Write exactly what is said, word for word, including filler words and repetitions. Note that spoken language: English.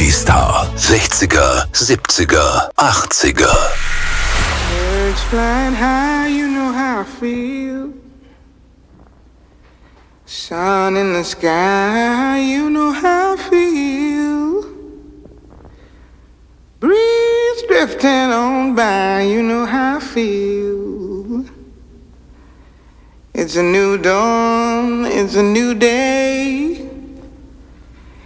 Die Star sechziger, siebziger, achtziger. Birds flying high, you know how I feel. Sun in the sky, you know how I feel. Breeze drifting on by, you know how I feel. It's a new dawn, it's a new day.